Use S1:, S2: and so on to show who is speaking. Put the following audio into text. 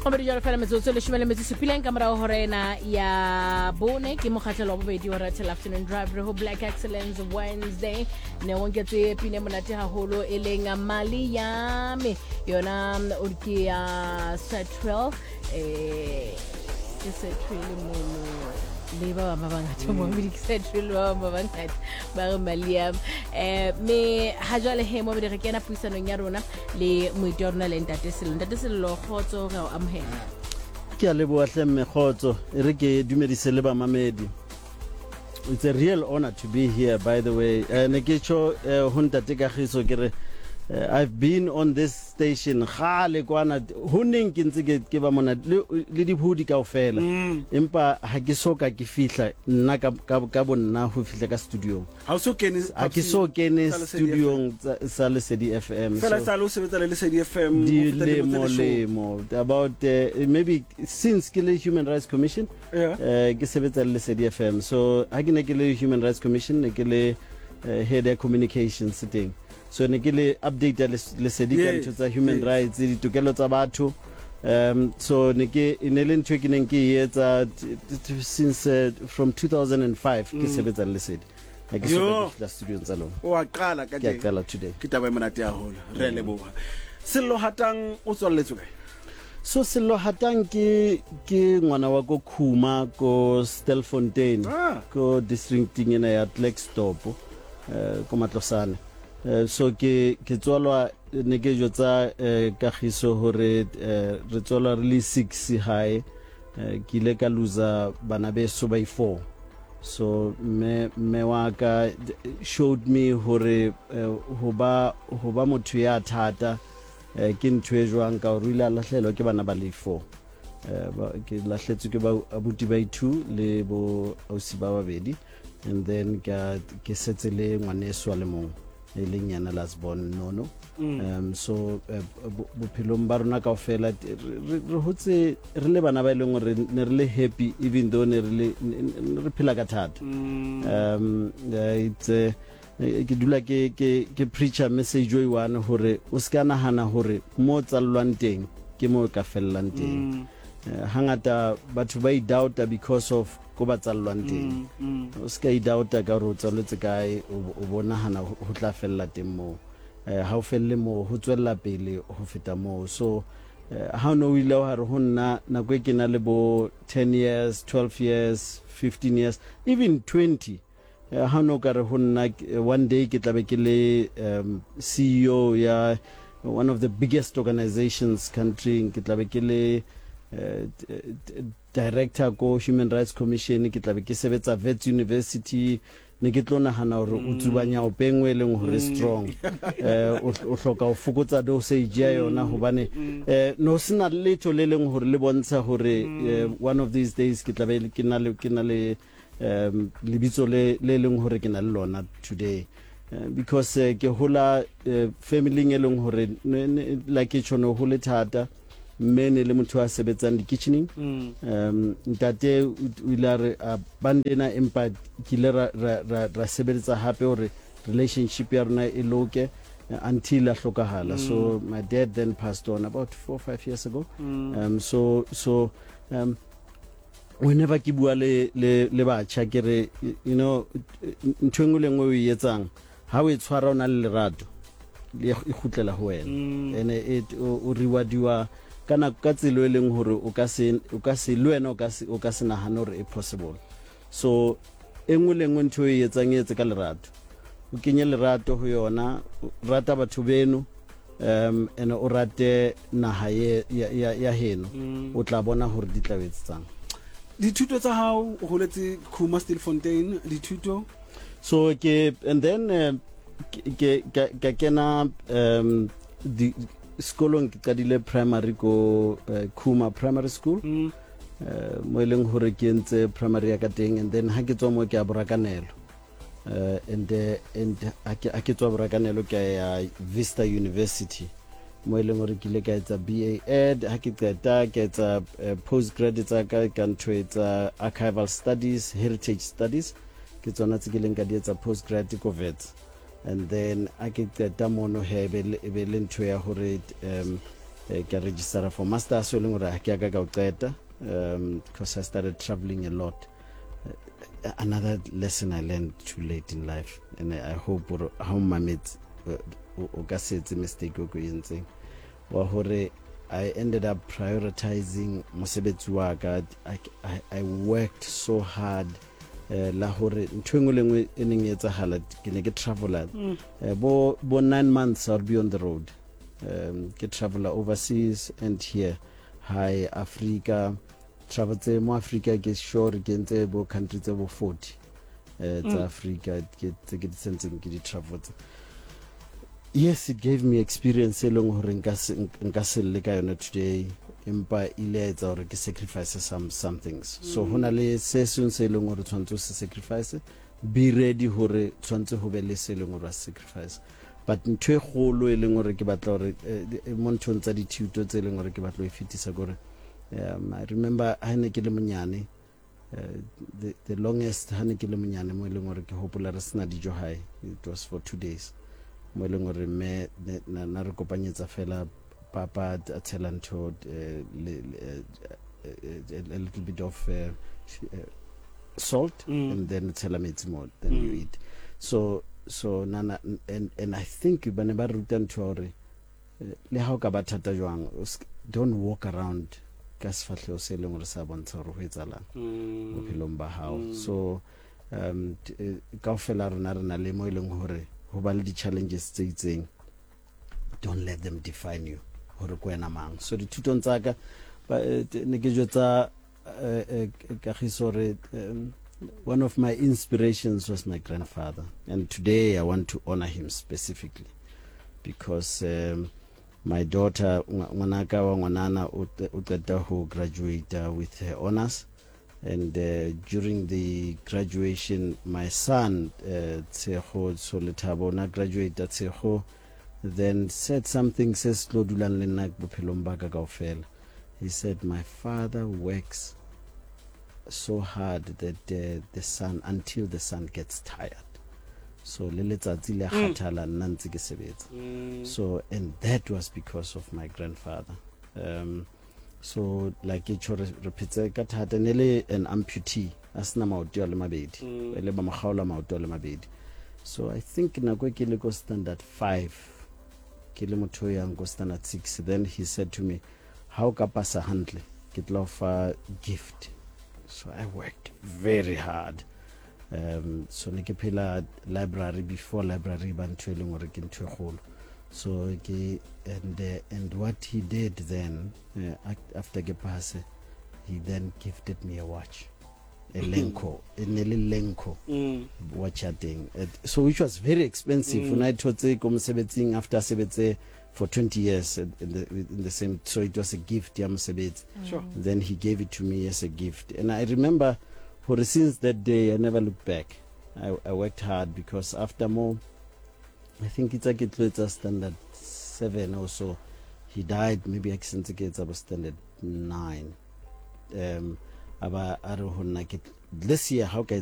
S1: Gomedi jalo fela metsotso le shumele metsi sepileng ka morao horena ya bone ke mokgatlelo wa bobedi wa Ratel Afternoon Drive re ho Black Excellence Wednesday ne wonketse pine monate haholo e leng mali ya me yona o ke ya Satrel ke Satrel mo le ba bangata mo Satrel ba bangata ba re maliam me ha jwale he mo re kena puisanong ya rona le moiti wa rona le ntate Sello khotso ga o amhela
S2: ke a leboa hle mmekgotso re ke dumedise le ba mamedi. It's a real honor to be here, by the way. Ne ke tso ho ntate Kagiso ke re I've been on this station khale kwana ho neng ke ntse ke ba mona le dibudi kaofela empa ha ke soka ke fihla nna ka bonna ho fihla ka studio
S3: ha so kene
S2: ha ke so kene studio sa Lesedi FM
S3: fela sa lo sebetsa le Lesedi FM
S2: di mo about maybe since ke le Human Rights Commission ke sebetsa le Lesedi FM, so ha ke ne ke le Human Rights Commission ne ke le head of communications thing. So ne ke le update Lesedi ka ntho tsa human rights ditokelo tsa batho so ne ke inele ntho ke neng ke etsa since from 2005 ke sebetsa le Lesedi ke sebetsa studio tsa lona
S3: o a qala ka
S2: ke qala today
S3: ke taba e monate haholo re leboha. Sello Hatang o tswalletswe kae?
S2: So Sello Hatang ke ngwana wa go Khuma ko Stelfontein ko districting ena ya Klerksdorp ko Matlosane. So ke tswalwa ne ke jotsa Kagiso hore re tswalwa re le 6 high ke ile ka loser bana be so by 4, so me wa ka showed me hore ho ba motho ya thata ke ntho e jwang ka o rile lahlelwa ke bana ba le 4 ke lahletswe ke ba abuti ba 2 le bo ausi ba babedi, and then ke setse le ngwaneso le mong e leng yana last born nono. So bophelong ba rona kaofela re hotse re le bana ba ileng re ne re le happy even though ne re phela ka thata. It's ke dula ke preacher message o one hore o ska nahana hore mo tsallwang teng ke mo ka fellang teng. Hangata batho ba I doubt because of ko ba tsallwang teng o ska I doubt ka ro tsalletse kae o bona hana ho tla fella teng mo ha o felle mo ho tswella pele ho feta mo. So how no we lo ha re honna na go ke na le bo 10 years 12 years 15 years even 20 how no ka re honna one day ke tla be ke le CEO ya one of the biggest organizations country ke tla be ke le director go Human Rights Commission ke tla be ke sebetsa Wits University ne ke tlona hana hore o tsubanya o pengwe leng hore strong o hloka o fokotsa dosage ya yona hobane no sina letho le leng hore le bontsha hore one of these days ke tla be ke na le libitso le leng hore ke na le lona today because ke hola family e leng hore like e chono ho le thata mene le motho a sebetsang di kitchening ntate o ilare bandena empa kile ra sebetsa hape hore relationship ya rona e loke until a hlokahala. So my dad then passed on about 4 or 5 years ago. So whenever ke bua le batjha ke re you know ntho engwe le ngwe o etsang ha o e tshwara ona le lerato le e khutlela ho wena ene o rewardwa kana ka tselo eleng hore o ka se le wena o ka se nahana hore e possible. So engwe le ngwe ntho e etsang etse ka lerato o kenye lerato ho yona rata batho beno ene o rate naha ya heno o tla bona hore di tla wetsang.
S3: Dithuto tsa hao o holetse Khuma Stilfontein dithuto
S2: so and then ke kena di skolong ke qadile primary ko Khuma Primary School mo eleng hore ke ntse primary ya ka teng, and then ha ke tswa mo ke a Borakanelo and ha ke tswa Borakanelo ke ya Vista University mo eleng hore ke le ka etsa BA Ed ha ke qeta ke etsa postgrad tsa ka ntho etsa archival studies heritage studies ke tsona tse ke leng ka di etsa postgrad ko Wits, and then a ke qeta mono he be le ntho ya hore ke register for masters so leng gore ke ka o qeta because I started traveling a lot. Another lesson I learned too late in life, and I hope how mamit o ka setse mistake o go entseng wa hore I ended up prioritizing mosebetsi wa ka. I worked so hard la hore ntho engwe lengwe e neng e etsahala ke ne ke traveler bo 9 months I'll be on the road. Ke traveler overseas and here high Africa. Travel tse mo Africa ke sure ke ntse bo country tse bo 40 tsa Africa ke di sentseng ke di travel. Yes, it gave me experience elong hore nka se le ka yona today empa ile etsa hore ke sacrifice some things. So hona le se se elong hore tshwantse se sacrifice, be ready hore tshwantse ho be le se elong hore sacrifice. But ntwe kholo eleng hore ke batla hore mo nthong tsa di thuto tse eleng hore ke batla ho fetisa gore I remember hane ke le monyane the longest hane ke le monyane mo eleng hore ke hopola re sna dijo hae. It was for 2 days mo eleng hore me na re kopanyetsa fela papa a tshela ntho a little bit of salt and then tshela metsi mo then you eat. So nana and I think bane ba ruta ntho hore le ha o ka ba thata jwang don't walk around ka sefatlhego se leng gore sa bontsha gore ho etsalang bophelong ba hao. So kaofela rona re na le mo eleng hore ho ba le di challenges tse itseng, don't let them define you hore ko ena mang. So dithutong tsa ka ne ke jwetsa Kagiso re one of my inspirations was my grandfather, and today I want to honor him specifically because my daughter ngwanaka wa ngwanana o qeta ho graduate with her honors, and during the graduation my son Tshego Solethabo na graduate at Tshego then said something says lo dulang le nna bophelong ba ka kaofela. He said my father works so hard that the sun until the sun gets tired. So le letsatsi le khathala nna ntse ke sebetsa. So and that was because of my grandfather. So like it repetse ka thata nele an amputee asna maoto le mabedi ele ba magaola maoto le mabedi. So I think nako ke le go standard 5 ke le motho yang go standard 6 then he said to me how ka pasa handle ke tla fa gift. So I worked very hard. So ne ke phela library before library ba ntho le ngore ke ntho kholo. So ke and what he did then after ke pass he then gifted me a watch, a Lenko, a Lenko watch thing. So which was very expensive when I thotse ko mosebetsing after sebetse for 20 years in the same. So it was a gift ya mosebetsi.
S3: Sure.
S2: Then he gave it to me as a gift, and I remember for since that day I never looked back. I worked hard because after more I think it's like it was standard 7 or so. He died maybe accident gets about standard 9. Aba are honna ke this year how ka